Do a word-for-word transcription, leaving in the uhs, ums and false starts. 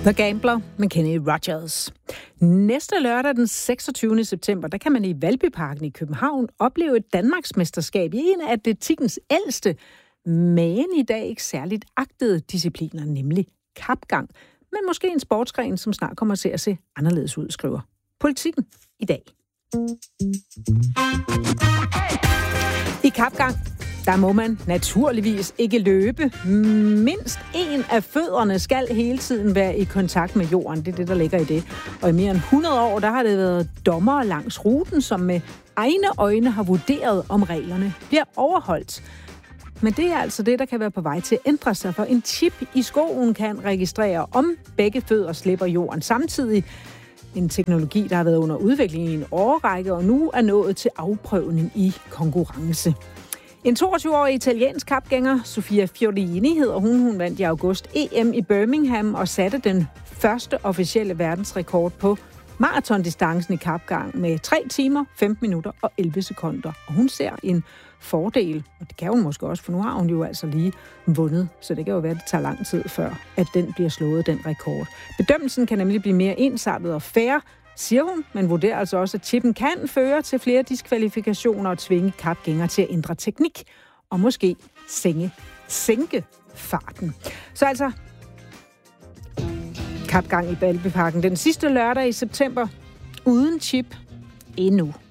The Gambler med Kenny Rogers. Næste lørdag den seksogtyvende september, der kan man i Valbyparken i København opleve et Danmarksmesterskab i en af atletikkens ældste, men i dag ikke særligt agtede discipliner, nemlig kapgang. Men måske en sportsgren, som snart kommer til at se anderledes ud, skriver Politikken i dag. I kapgang, der må man naturligvis ikke løbe. Mindst en af fødderne skal hele tiden være i kontakt med jorden. Det er det, der ligger i det. Og i mere end hundrede år, der har det været dommere langs ruten, som med egne øjne har vurderet, om reglerne bliver overholdt. Men det er altså det, der kan være på vej til at ændre sig, for en chip i skoen kan registrere, om begge fødder slipper jorden samtidig. En teknologi, der har været under udvikling i en årrække, og nu er nået til afprøvning i konkurrence. En toogtyve-årig italiensk kapgænger, Sofia Fiorini hedder hun, hun vandt i august E M i Birmingham og satte den første officielle verdensrekord på maratondistancen i kapgang med tre timer, femten minutter og elleve sekunder. Og hun ser en fordel, og det kan hun måske også, for nu har hun jo altså lige vundet, så det kan jo være, at det tager lang tid før, at den bliver slået, den rekord. Bedømmelsen kan nemlig blive mere ensartet og fair, siger hun, men vurderer altså også, at chippen kan føre til flere diskvalifikationer og tvinge kapgængere til at ændre teknik og måske sænke, sænke farten. Så altså kapgang i Valbyparken den sidste lørdag i september uden chip endnu.